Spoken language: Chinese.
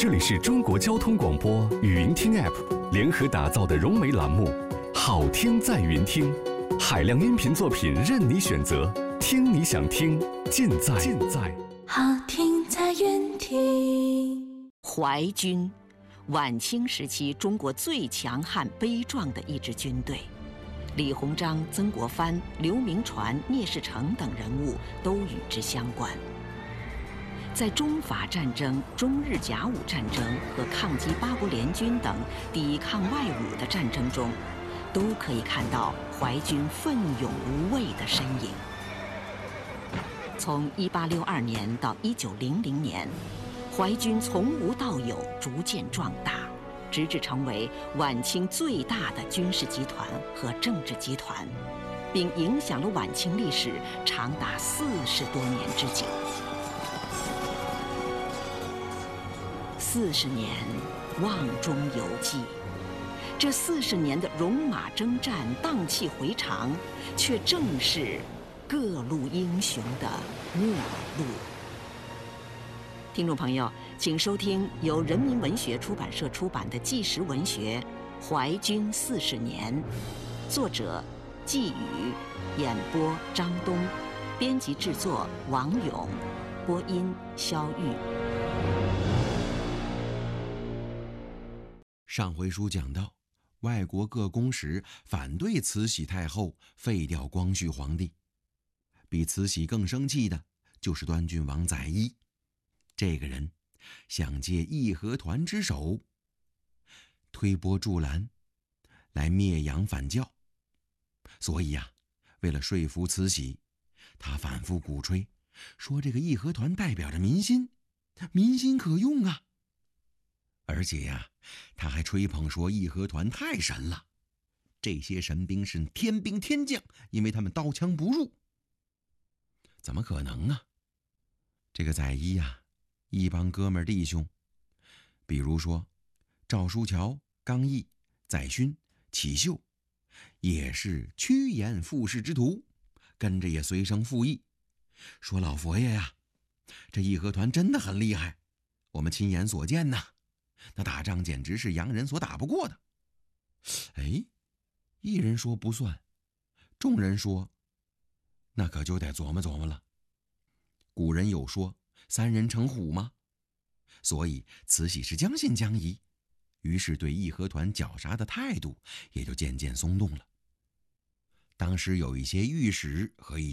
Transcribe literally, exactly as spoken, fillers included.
这里是中国交通广播语音听 App 联合打造的融媒栏目，好听在云听，海量音频作品任你选择，听你想听，尽在尽在好听在云听。 淮军，晚清时期中国最强悍悲壮的一支军队，李鸿章、曾国藩、刘铭传、聂士成等人物都与之相关。在中法战争、中日甲午战争和抗击八国联军等抵抗外侮的战争中，都可以看到淮军奋勇无畏的身影。从一八六二年到一九零零年，淮军从无到有，逐渐壮大，直至成为晚清最大的军事集团和政治集团，并影响了晚清历史长达四十多年之久。四十年，瓮中有记。这四十年的戎马征战、荡气回肠，却正是各路英雄的末路。听众朋友，请收听由人民文学出版社出版的纪实文学《淮军四十年》，作者季宇，演播张东，编辑制作王勇，播音肖玉。 上回书讲到，外国各公使反对慈禧太后废掉光绪皇帝，比慈禧更生气的就是端郡王载漪。这个人想借义和团之手推波助澜，来灭洋反教。所以呀、啊，为了说服慈禧，他反复鼓吹说这个义和团代表着民心，民心可用啊。而且呀、啊，他还吹捧说义和团太神了，这些神兵是天兵天将，因为他们刀枪不入。怎么可能啊？这个载漪呀、啊，一帮哥们儿弟兄，比如说赵书乔、刚毅、载勋、启秀，也是趋炎附势之徒，跟着也随声附议，说老佛爷呀，这义和团真的很厉害，我们亲眼所见呐，那打仗简直是洋人所打不过的。哎，一人说不算，众人说，那可就得琢磨琢磨了。古人有说三人成虎吗？所以慈禧是将信将疑，于是对义和团绞杀的态度也就渐渐松动了。当时有一些御史和一